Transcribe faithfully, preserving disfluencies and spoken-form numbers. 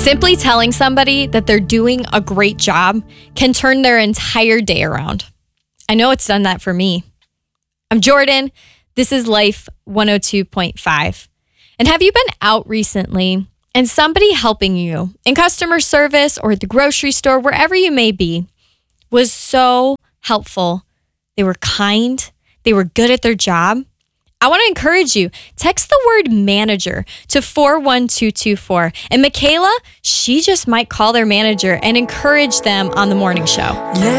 Simply telling somebody that they're doing a great job can turn their entire day around. I know it's done that for me. I'm Jordan. This is Life one oh two point five. And have you been out recently and somebody helping you in customer service or at the grocery store, wherever you may be, was so helpful? They were kind. They were good at their job. I want to encourage you, text the word manager to four one two two four. And Michaela, she just might call their manager and encourage them on the morning show.